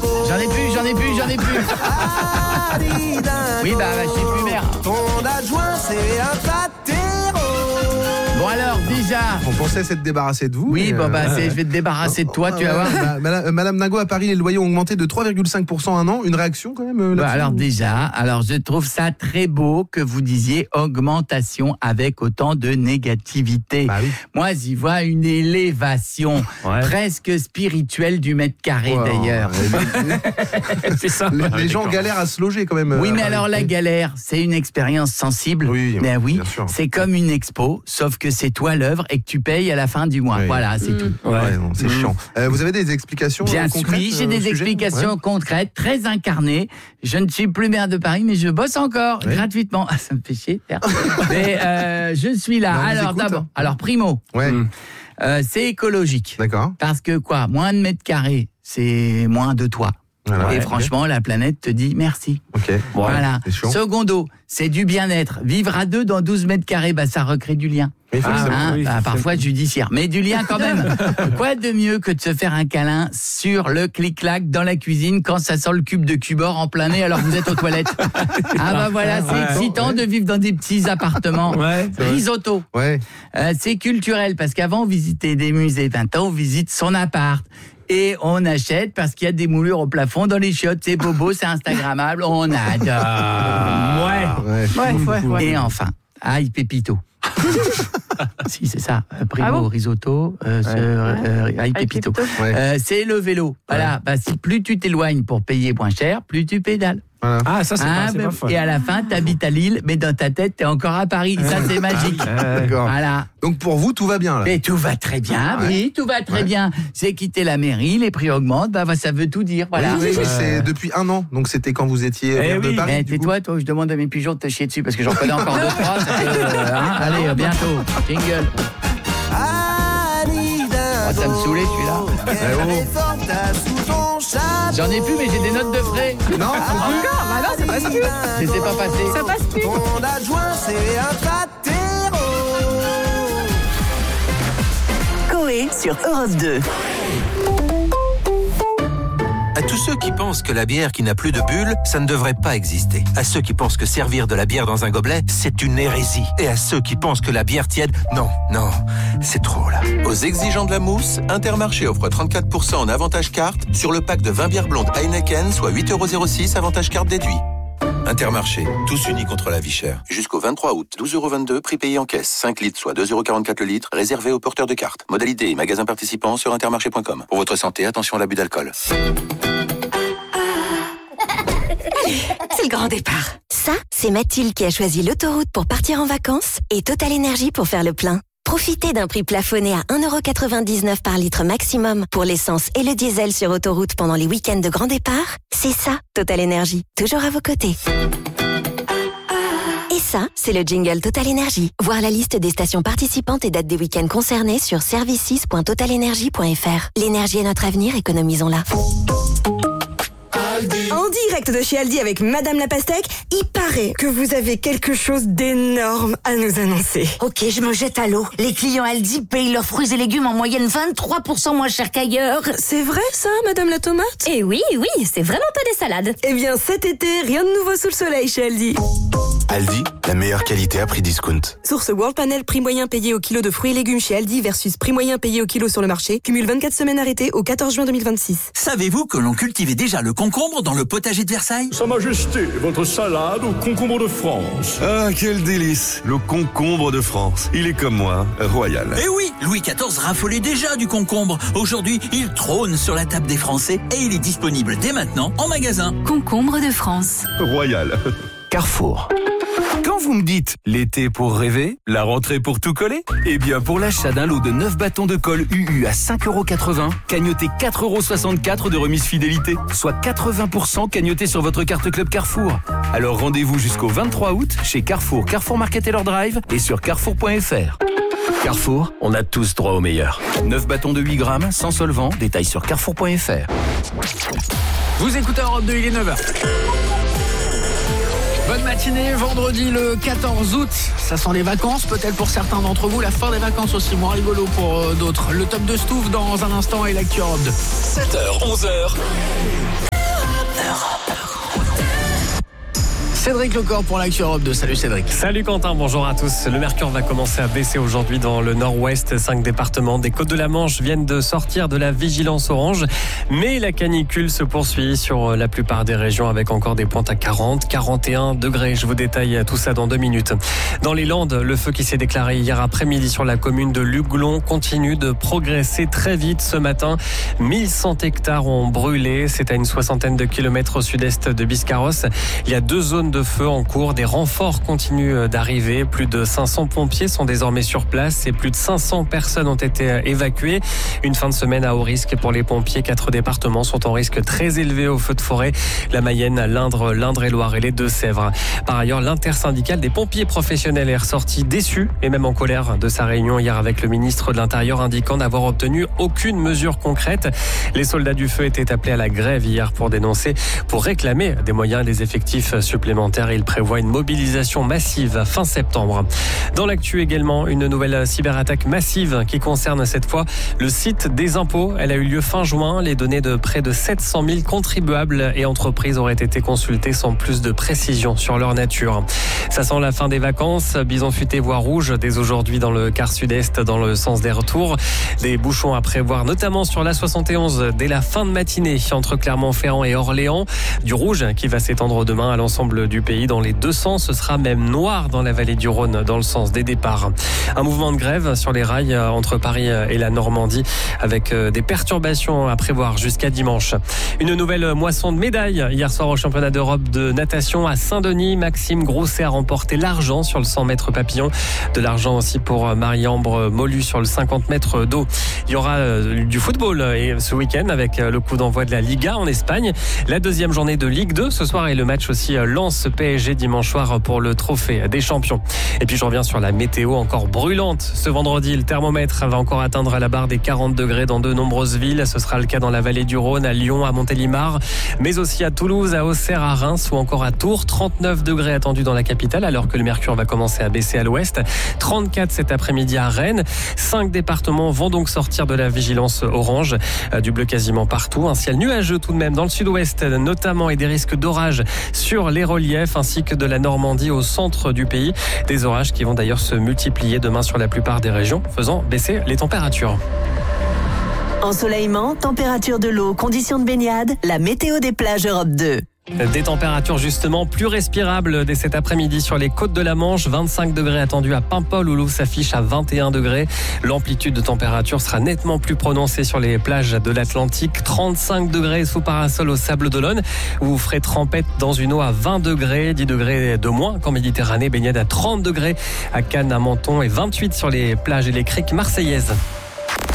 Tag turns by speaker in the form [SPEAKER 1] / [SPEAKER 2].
[SPEAKER 1] J'en ai plus. Oui, bah, je suis plus maire.
[SPEAKER 2] Ton adjoint, c'est un pâtéro.
[SPEAKER 1] Bon alors, déjà...
[SPEAKER 3] On pensait s'être débarrassé de vous.
[SPEAKER 1] Oui,
[SPEAKER 3] mais,
[SPEAKER 1] je vais te débarrasser de toi, tu vas voir.
[SPEAKER 3] Madame Nago, à Paris, les loyers ont augmenté de 3,5% un an. Une réaction quand même là-dessus?
[SPEAKER 1] Alors déjà, je trouve ça très beau que vous disiez augmentation avec autant de négativité.
[SPEAKER 3] Bah oui.
[SPEAKER 1] Moi, j'y vois une élévation presque spirituelle du mètre carré d'ailleurs.
[SPEAKER 4] C'est ça.
[SPEAKER 3] Les gens galèrent à se loger quand même.
[SPEAKER 1] Oui, mais alors la galère, c'est une expérience sensible.
[SPEAKER 3] Oui,
[SPEAKER 1] mais oui,
[SPEAKER 3] bien sûr.
[SPEAKER 1] c'est comme une expo, sauf que c'est toi l'œuvre et que tu payes à la fin du mois.
[SPEAKER 3] Oui.
[SPEAKER 1] Voilà, c'est tout.
[SPEAKER 3] Ouais, non, c'est chiant. Vous avez des explications
[SPEAKER 1] Bien
[SPEAKER 3] concrètes?
[SPEAKER 1] oui, j'ai des explications concrètes, très incarnées. Je ne suis plus maire de Paris, mais je bosse encore gratuitement. Ah, ça me fait chier. Mais je suis là.
[SPEAKER 3] Non,
[SPEAKER 1] alors d'abord, primo, c'est écologique.
[SPEAKER 3] D'accord.
[SPEAKER 1] Parce que moins de mètres carrés, c'est moins de toi.
[SPEAKER 3] Voilà.
[SPEAKER 1] Et franchement, la planète te dit merci.
[SPEAKER 3] Ok.
[SPEAKER 1] Voilà.
[SPEAKER 3] C'est chiant.
[SPEAKER 1] Secondo, c'est du bien-être. Vivre à deux dans 12 mètres carrés, ça recrée du lien. Parfois judiciaire, mais du lien quand même. Quoi de mieux que de se faire un câlin sur le clic-clac dans la cuisine quand ça sent le cube de Cubor en plein nez alors que vous êtes aux toilettes. C'est excitant de vivre dans des petits appartements. Risotto. C'est culturel parce qu'avant on visitait des musées, maintenant on visite son appart. Et on achète parce qu'il y a des moulures au plafond dans les chiottes. C'est bobo, c'est instagrammable, on adore. Ouais. Et enfin, aïe pépito. Si, c'est ça. Primo, risotto, aïe pépito. C'est le vélo. Voilà. Si plus tu t'éloignes pour payer moins cher, plus tu pédales.
[SPEAKER 3] Voilà.
[SPEAKER 4] Ah, ça, c'est pas fun.
[SPEAKER 1] Et à la fin, t'habites à Lille, mais dans ta tête, t'es encore à Paris. Ça, c'est magique.
[SPEAKER 3] D'accord.
[SPEAKER 1] Voilà.
[SPEAKER 3] Donc pour vous, tout va bien là.
[SPEAKER 1] Mais tout va très bien, oui, tout va très bien. J'ai quitté la mairie, les prix augmentent, ça veut tout dire, voilà.
[SPEAKER 3] Oui, c'est depuis 1 an, donc c'était quand vous étiez maire de Paris.
[SPEAKER 1] Mais tais-toi, toi, je demande à mes pigeons de te chier dessus, parce que j'en connais encore 2-3. Allez, bientôt, jingle. Ça me saoulait celui-là. J'en ai plus, mais j'ai des notes de frais.
[SPEAKER 3] Non,
[SPEAKER 5] Encore, non, c'est pas sûr.
[SPEAKER 1] C'était pas passé.
[SPEAKER 5] Ça passe plus.
[SPEAKER 2] Ton adjoint, c'est un pâtéro.
[SPEAKER 6] Coé sur Europe 2.
[SPEAKER 7] À tous ceux qui pensent que la bière qui n'a plus de bulles, ça ne devrait pas exister. À ceux qui pensent que servir de la bière dans un gobelet, c'est une hérésie. Et à ceux qui pensent que la bière tiède, non, c'est trop là. Aux exigeants de la mousse, Intermarché offre 34% en avantage carte sur le pack de 20 bières blondes Heineken, soit 8,06€ avantage carte déduit. Intermarché, tous unis contre la vie chère. Jusqu'au 23 août, 12,22€, prix payé en caisse. 5 litres, soit 2,44€ le litre, réservé aux porteurs de cartes. Modalité et magasins participants sur intermarché.com. Pour votre santé, attention à l'abus d'alcool.
[SPEAKER 6] Allez, c'est le grand départ. Ça, c'est Mathilde qui a choisi l'autoroute pour partir en vacances et Total Énergie pour faire le plein. Profitez d'un prix plafonné à 1,99€ par litre maximum pour l'essence et le diesel sur autoroute pendant les week-ends de grand départ. C'est ça, Total Énergie, toujours à vos côtés. Et ça, c'est le jingle Total Énergie. Voir la liste des stations participantes et dates des week-ends concernés sur services.totalenergie.fr. L'énergie est notre avenir, économisons-la.
[SPEAKER 5] En direct de chez Aldi avec Madame la Pastèque, il paraît que vous avez quelque chose d'énorme à nous annoncer.
[SPEAKER 8] Ok, je me jette à l'eau. Les clients Aldi payent leurs fruits et légumes en moyenne 23% moins cher qu'ailleurs.
[SPEAKER 5] C'est vrai ça, Madame la Tomate ?
[SPEAKER 9] Eh oui, c'est vraiment pas des salades.
[SPEAKER 5] Eh bien cet été, rien de nouveau sous le soleil chez Aldi.
[SPEAKER 10] Aldi, la meilleure qualité à prix discount.
[SPEAKER 5] Source World Panel, prix moyen payé au kilo de fruits et légumes chez Aldi versus prix moyen payé au kilo sur le marché. Cumule 24 semaines arrêtées au 14 juin 2026.
[SPEAKER 11] Savez-vous que l'on cultivait déjà le concombre dans le potager de Versailles ?
[SPEAKER 12] Sa Majesté, votre salade au concombre de France.
[SPEAKER 10] Ah, quel délice! Le concombre de France. Il est comme moi, royal.
[SPEAKER 11] Eh oui, Louis XIV raffolait déjà du concombre. Aujourd'hui, il trône sur la table des Français et il est disponible dès maintenant en magasin.
[SPEAKER 9] Concombre de France.
[SPEAKER 10] Royal.
[SPEAKER 13] Carrefour. Quand vous me dites l'été pour rêver, la rentrée pour tout coller, eh bien pour l'achat d'un lot de 9 bâtons de colle UU à 5,80€, cagnotez 4,64€ de remise fidélité, soit 80% cagnoté sur votre carte Club Carrefour. Alors rendez-vous jusqu'au 23 août chez Carrefour, Carrefour Market et leur drive et sur carrefour.fr. Carrefour, on a tous droit au meilleur. 9 bâtons de 8 grammes, sans solvant, détail sur carrefour.fr.
[SPEAKER 4] Vous écoutez Europe 2, il est 9h. Bonne matinée, vendredi le 14 août, ça sent les vacances, peut-être pour certains d'entre vous, la fin des vacances aussi, moins rigolo pour d'autres. Le top de Stouff dans un instant et l'actu Europe 2.
[SPEAKER 14] 7h, 11h.
[SPEAKER 4] Cédric Lecor pour l'Actu Europe 2. Salut Cédric.
[SPEAKER 14] Salut Quentin, bonjour à tous. Le mercure va commencer à baisser aujourd'hui dans le nord-ouest. 5 départements des Côtes de la Manche viennent de sortir de la vigilance orange. Mais la canicule se poursuit sur la plupart des régions avec encore des pointes à 40, 41 degrés. Je vous détaille tout ça dans 2 minutes. Dans les Landes, le feu qui s'est déclaré hier après-midi sur la commune de Luglon continue de progresser très vite ce matin. 1100 hectares ont brûlé. C'est à une 60aine de kilomètres au sud-est de Biscarrosse. Il y a 2 zones de feu en cours. Des renforts continuent d'arriver. Plus de 500 pompiers sont désormais sur place et plus de 500 personnes ont été évacuées. Une fin de semaine à haut risque pour les pompiers. 4 départements sont en risque très élevé au feu de forêt. La Mayenne, l'Indre-et-Loire et les Deux-Sèvres. Par ailleurs, l'intersyndicale des pompiers professionnels est ressorti déçu et même en colère de sa réunion hier avec le ministre de l'Intérieur, indiquant n'avoir obtenu aucune mesure concrète. Les soldats du feu étaient appelés à la grève hier pour réclamer des moyens et des effectifs supplémentaires. Il prévoit une mobilisation massive fin septembre. Dans l'actu également, une nouvelle cyberattaque massive qui concerne cette fois le site des impôts. Elle a eu lieu fin juin. Les données de près de 700 000 contribuables et entreprises auraient été consultées sans plus de précision sur leur nature. Ça sent la fin des vacances. Bison futé voie rouge dès aujourd'hui dans le quart sud-est dans le sens des retours. Des bouchons à prévoir notamment sur l'A71 dès la fin de matinée entre Clermont-Ferrand et Orléans. Du rouge qui va s'étendre demain à l'ensemble du pays dans les 2 sens. Ce sera même noir dans la vallée du Rhône dans le sens des départs. Un mouvement de grève sur les rails entre Paris et la Normandie avec des perturbations à prévoir jusqu'à dimanche. Une nouvelle moisson de médailles hier soir au championnat d'Europe de natation à Saint-Denis. Maxime Grousset a remporté l'argent sur le 100 mètres papillon. De l'argent aussi pour Marie-Ambre Molu sur le 50 mètres d'eau. Il y aura du football et ce week-end avec le coup d'envoi de la Liga en Espagne. La 2e journée de Ligue 2 ce soir et le match aussi Lens-PSG dimanche soir pour le trophée des champions. Et puis je reviens sur la météo encore brûlante. Ce vendredi, le thermomètre va encore atteindre la barre des 40 degrés dans de nombreuses villes. Ce sera le cas dans la vallée du Rhône, à Lyon, à Montélimar, mais aussi à Toulouse, à Auxerre, à Reims ou encore à Tours. 39 degrés attendus dans la capitale alors que le mercure va commencer à baisser à l'ouest. 34 cet après-midi à Rennes. 5 départements vont donc sortir de la vigilance orange. Du bleu quasiment partout. Un ciel nuageux tout de même dans le sud-ouest notamment et des risques d'orage sur les reliefs ainsi que de la Normandie au centre du pays. Des orages qui vont d'ailleurs se multiplier demain sur la plupart des régions, faisant baisser les températures.
[SPEAKER 15] Ensoleillement, température de l'eau, conditions de baignade, la météo des plages Europe 2.
[SPEAKER 14] Des températures justement plus respirables dès cet après-midi sur les côtes de la Manche. 25 degrés attendus à Paimpol où l'eau s'affiche à 21 degrés. L'amplitude de température sera nettement plus prononcée sur les plages de l'Atlantique. 35 degrés sous parasol au Sable d'Olonne où vous ferez trempette dans une eau à 20 degrés. 10 degrés de moins qu'en Méditerranée. Baignade à 30 degrés à Cannes, à Menton et 28 sur les plages et les criques marseillaises.